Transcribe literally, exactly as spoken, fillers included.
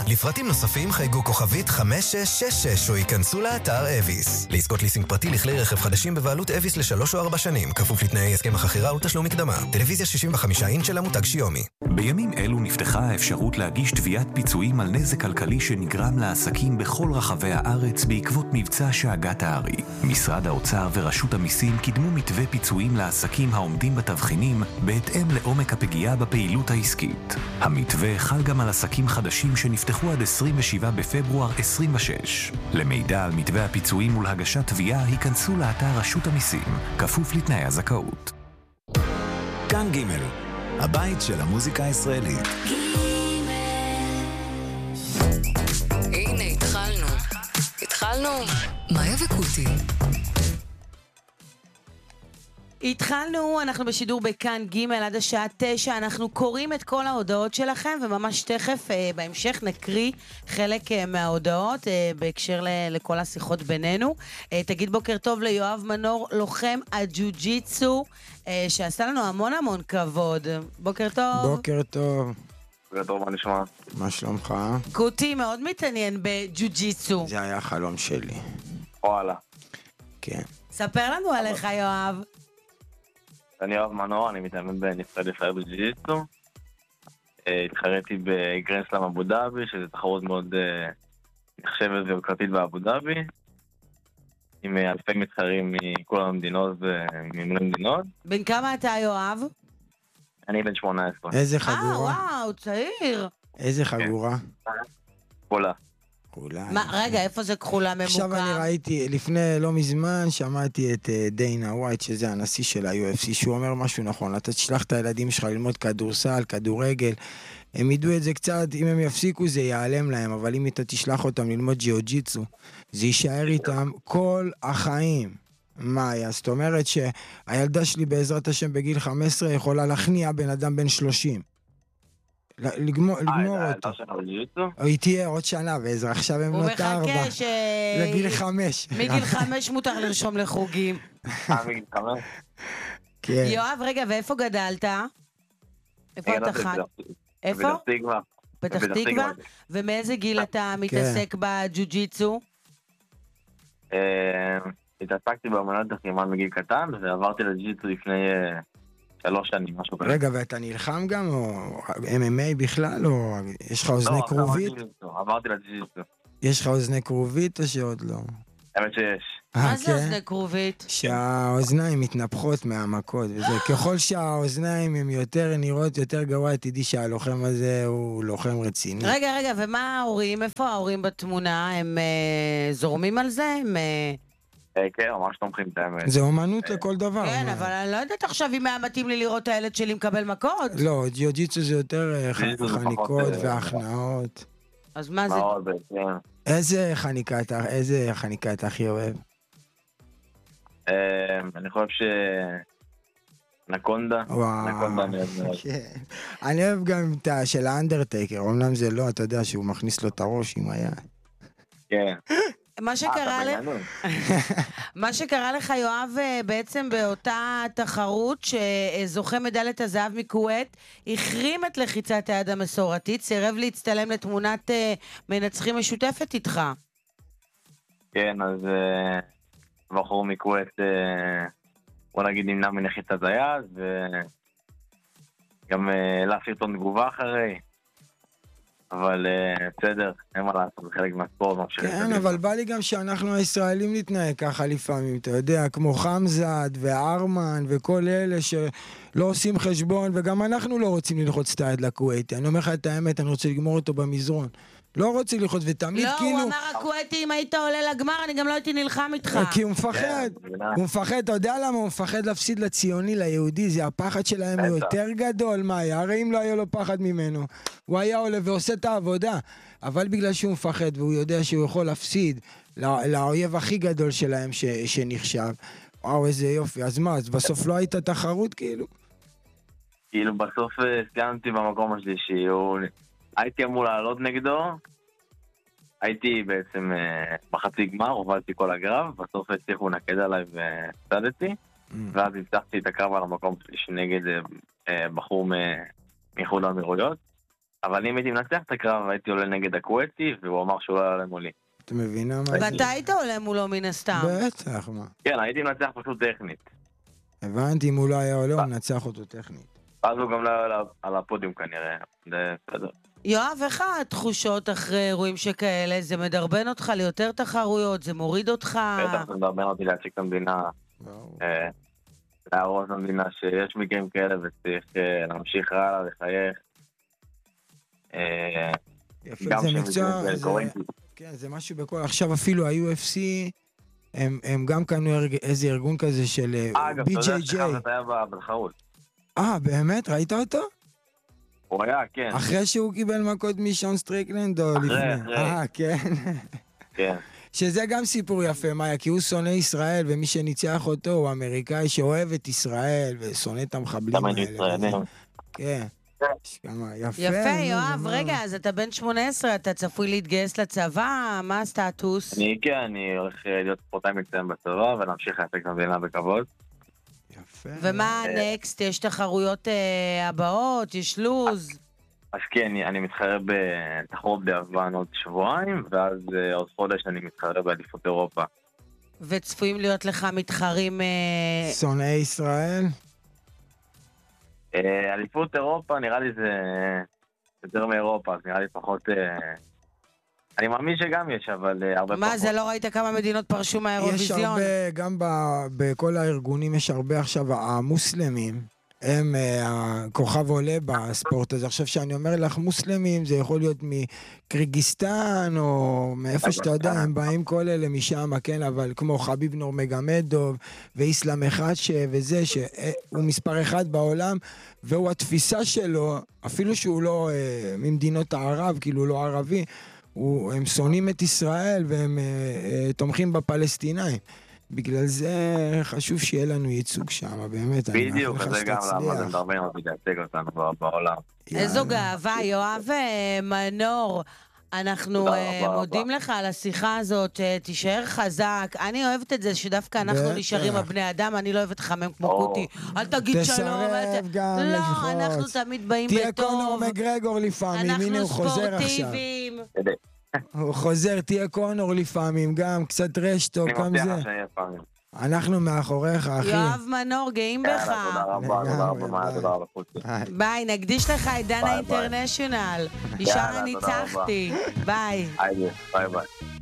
לפרטים נוספים חייגו כוכבית חמש שש שש שש או ייכנסו לאתר אביס. לזכות ליסינג פרטי לכלי רכב חדשים בבעלות אביס לשלוש או ארבע שנים, כפוף לתנאי הסכם החכירה ותשלום מקדמה. טלוויזיה שישים וחמישה אינץ' של המותג שיומי. בימים אלו נפתחה האפשרות להגיש תביעת פיצויים על נזק כלכלי שנגרם לעסקים בכל רחבי הארץ בעקבות מבצע שאגת הארי. משרד האוצר ורשות המיסים קידמו מתווה פיצויים לעסקים העומדים בתבחינים בהתאם לעומק הפגיעה בפעילות העסקית. המתווה חל גם על עסקים חדשים שנפתחו עד עשרים ושבעה בפברואר עשרים ושש. למידע על מתווה הפיצויים ולהגשת תביעה היכנסו לאתר רשות המיסים, כפוף לתנאי הזכאות. כאן ג' הבית של המוזיקה הישראלית. הנה, התחלנו. התחלנו. מאיה וקוטי. התחלנו, אנחנו בשידור בכאן ג' עד השעה תשע, אנחנו קוראים את כל ההודעות שלכם, וממש תכף אה, בהמשך נקריא חלק אה, מההודעות אה, בהקשר ל- לכל השיחות בינינו. אה, תגיד בוקר טוב ליואב מנור, לוחם הג'ו-ג'יצו, אה, שעשה לנו המון המון כבוד. בוקר טוב. בוקר טוב. בוקר טוב, מה נשמע? מה שלומך? קוטי מאוד מתעניין בג'ו-ג'יצו. זה היה חלום שלי. וואלה. כן. ספר לנו עליך יואב. אני יואב מנור, אני מתאמן בנבחרת ישראל בג'ו-ג'יצו. התחרתי בגרנד-סלאם אבו דאבי, שזו תחרות מאוד נחשבת ויוקרתית באבו דאבי, עם אלפי מתחרים מכל המדינות וממלא מדינות. בן כמה אתה יואב? אני בן שמונה עשרה. איזה חגורה? אה, וואו, צעיר. איזה חגורה? כולה. כולה. מה, רגע, איפה זה כחולה ממוקם? עכשיו אני ראיתי, לפני לא מזמן, שמעתי את דיינה ווייט, שזה הנשיא של ה-יו אף סי, שהוא אומר משהו נכון, אתה תשלח את הילדים שלך ללמוד כדורסל, כדורגל, הם ידעו את זה קצת, אם הם יפסיקו זה ייעלם להם, אבל אם אתה תשלח אותם ללמוד ג'יו-ג'יצו, זה יישאר איתם כל החיים. מה היה? זאת אומרת שהילדה שלי בעזרת השם בגיל חמש עשרה יכולה להכניע בן אדם בן שלושים. לגמור אותו. היא תהיה עוד שנה בעזרה, עכשיו הם נות ארבע. הוא מחכה ש... לגיל חמש. מגיל חמש מותר לרשום לחוגים. אה, מגיל חמש? כן. יואב, רגע, ואיפה גדלת? איפה אתה חי? איפה? פתח תקווה. פתח תקווה? ומאיזה גיל אתה מתעסק בג'ו-ג'יצו? התעסקתי באמנות לחימה מגיל קטן, ועברתי לג'ו-ג'יצו לפני שלוש שנים, משהו כזה. רגע, ואתה נלחם גם, או אם אם איי בכלל, או יש לך אוזני כרובית? לא, עברתי לג'ו-ג'יצו. יש לך אוזני כרובית או שעוד לא? האמת שיש. מה זה אוזני כרובית? שהאוזניים מתנפחות מהמכות, וזה ככל שהאוזניים הן יותר נראות יותר גרוע, תדעי שהלוחם הזה הוא לוחם רציני. רגע, רגע, ומה ההורים? איפה ההורים בתמונה? הם זורמים על זה? הם... כן, ממש תומכים את האמת. זה אומנות לכל דבר. כן, אבל אני לא יודעת עכשיו אם היה מתאים לי לראות את הילד שלי מקבל מכות. לא, ג'יו-ג'יצו זה יותר חניקות והכנעות. אז מה זה? איזה חניקה אתה, איזה חניקה אתה הכי אוהב? אני חושב ש... נקונדה. נקונדה אני אוהב מאוד. אני אוהב גם את של האנדרטייקר, אומנם זה לא, אתה יודע שהוא מכניס לו את הראש עם היד. כן. מה שקרה לך, מה שקרה לך יואב בעצם באותה תחרות שזוכה מדליית הזהב מכווית, החרים את לחיצת היד המסורתית, סירב להצטלם לתמונת מנצחים משותפת איתך. כן, אז בחור מכווית, בוא נגיד נמנע מלחיצת היד, וגם לה סרטון תגובה אחרי. אבל בסדר, אין מה לעשות, זה חלק מהספורט. כן, אבל בא לי גם שאנחנו הישראלים נתנהג ככה לפעמים, אתה יודע, כמו חמזד וארמן וכל אלה שלא עושים חשבון, וגם אנחנו לא רוצים ללחוץ את היד לכוויתי. אני אומר לך את האמת, אני רוצה לגמור אותו במזרון. לא רוצה ללחוץ, ותמיד כאילו... לא, הוא אמר הכוויתי, אם היית עולה לגמר, אני גם לא הייתי נלחם איתך. כי הוא מפחד, הוא מפחד, אתה יודע למה? הוא מפחד להפסיד לציוני, ליהודי, זה הפחד שלהם הוא יותר גדול, מה היה? הרי אם לא היה לו פחד ממנו, הוא היה עולה ועושה את העבודה, אבל בגלל שהוא מפחד, והוא יודע שהוא יכול להפסיד לאויב הכי גדול שלהם שנחשב, וואו, איזה יופי, אז מה, אז בסוף לא הייתה תחרות כאילו? כאילו בסוף סיימתי במקום השלישי, הייתי אמור לעלות נגדו, הייתי בעצם בחצי גמר, הובלתי כל הגרב, בסוף הצליחו נקד עליי והפסדתי, ואז הבטחתי את הקרב על המקום שלישי נגד בחור מאיחוד האמירויות, אבל אם הייתי מנצח את הקרב, הייתי עולה נגד הקווטי, והוא אמר שהוא לא עולה מולי. אתה מבינה מה זה? ואתה היית עולה מולו מן הסתם. בטח, מה. כן, הייתי מנצח פשוט טכנית. הבנתי, אם הוא לא היה עולה, הוא מנצח אותו טכנית. אז הוא גם לא היה על הפודיום כנראה. זה בסדר. יואב, איך התחושות אחרי אירועים שכאלה? זה מדרבן אותך ליותר תחרויות? זה מוריד אותך? בטח, זה מדרבן אותי להציג את המדינה. להראות למדינה שיש מקרים כאלה וצריך להמשיך הלאה, לחייך. יפה, זה מקצוע, כן, זה משהו בכל, עכשיו אפילו ה-יו אף סי, הם גם קנו איזה ארגון כזה של בי ג'יי ג'יי. אגב, אתה יודע שחברת היה בתחרות. אה, באמת? ראית אותו? הוא היה, כן. אחרי שהוא קיבל מכות משון סטריקלנד או לפני? אחרי, אחרי. אה, כן. כן. שזה גם סיפור יפה, מאיה, כי הוא שונא ישראל, ומי שניצח אותו הוא אמריקאי שאוהב את ישראל, ושונא את המחבלים האלה. כן. יפה, יפה, יואב, רגע, אז אתה בן שמונה עשרה, אתה צפוי להתגייס לצבא, מה הסטטוס? אני, כן, אני הולך להיות ספורטאי מצטיין בצבא, ולהמשיך להעסק את המדינה בכבוד. יפה. ומה הנקסט? יש תחרויות הבאות? יש לוז? אז כן, אני מתחרה בתחרות ביוון עוד שבועיים, ואז עוד חודש אני מתחרה באליפות אירופה. וצפויים להיות לך מתחרים... שונאי ישראל? אליפות אירופה, נראה לי זה יותר מאירופה, אז נראה לי פחות... אני מאמין שגם יש, אבל הרבה פחות. מה, זה לא ראית כמה מדינות פרשו מהאירוויזיון? יש הרבה, גם בכל הארגונים יש הרבה עכשיו, המוסלמים, הם הכוכב עולה בספורט הזה. עכשיו שאני אומר לך, מוסלמים, זה יכול להיות מקריגיסטן, או מאיפה שאתה יודע, הם באים כל אלה משם, כן, אבל כמו חביב נורמגמדוב, ואיסלאם אחד ש... וזה, שהוא מספר אחד בעולם, והוא התפיסה שלו, אפילו שהוא לא אה, ממדינות הערב, כאילו לא ערבי, הוא, הם שונאים את ישראל, והם אה, אה, תומכים בפלסטינאים. בגלל זה חשוב שיהיה לנו ייצוג שם, באמת. בדיוק, זה גם למה זה מדרבן אותי להציג אותנו בעולם. איזו גאווה, יואב מנור. אנחנו מודים לך על השיחה הזאת, תישאר חזק. אני אוהבת את זה שדווקא אנחנו נשארים הבני אדם, אני לא אוהבת לחמם כמו קוטי. אל תגיד שלום. תסרב גם לפחות. לא, אנחנו תמיד באים בטוב. תהיה קונור מגרגור לפעמים, הנה הוא חוזר עכשיו. אנחנו ספורטיביים. הוא חוזר, תהיה קונור לפעמים, גם קצת רשטו, גם זה. אנחנו מאחוריך, אחי. יואב מנור, גאים בך. תודה רבה, תודה רבה, תודה רבה. ביי, נקדיש לך את דנה אינטרנשיונל. אישה ניצחתי. ביי. ביי ביי.